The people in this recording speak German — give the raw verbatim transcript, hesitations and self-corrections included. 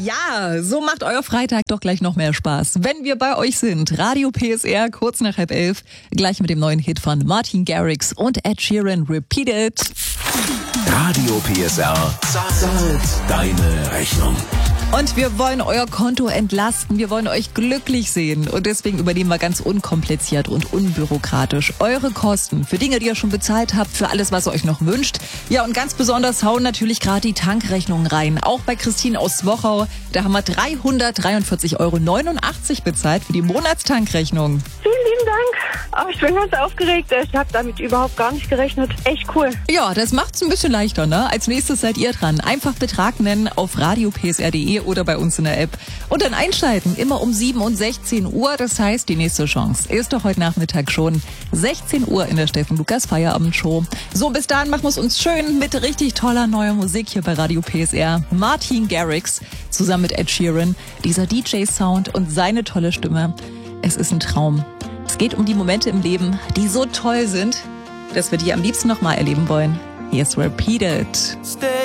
Ja, so macht euer Freitag doch gleich noch mehr Spaß. Wenn wir bei euch sind, Radio P S R, kurz nach halb elf, gleich mit dem neuen Hit von Martin Garrix und Ed Sheeran, Repeat It. Radio P S R zahlt deine Rechnung. Und wir wollen euer Konto entlasten, wir wollen euch glücklich sehen und deswegen übernehmen wir ganz unkompliziert und unbürokratisch eure Kosten für Dinge, die ihr schon bezahlt habt, für alles, was ihr euch noch wünscht. Ja, und ganz besonders hauen natürlich gerade die Tankrechnungen rein. Auch bei Christine aus Zwochau, da haben wir dreihundertdreiundvierzig Euro neunundachtzig bezahlt für die Monatstankrechnung. Vielen lieben Dank. Oh, ich bin ganz aufgeregt. Ich habe damit überhaupt gar nicht gerechnet. Echt cool. Ja, das macht's ein bisschen leichter, ne? Als nächstes seid ihr dran. Einfach Betrag nennen auf radio p s r punkt d e oder bei uns in der App. Und dann einschalten, immer um sieben und sechzehn Uhr. Das heißt, die nächste Chance ist doch heute Nachmittag schon sechzehn Uhr in der Steffen Lukas Feierabendshow. So, bis dahin machen wir es uns schön mit richtig toller neuer Musik hier bei Radio P S R. Martin Garrix zusammen mit Ed Sheeran. Dieser D J-Sound und seine tolle Stimme. Es ist ein Traum. Es geht um die Momente im Leben, die so toll sind, dass wir die am liebsten nochmal erleben wollen. Hier ist Repeat It.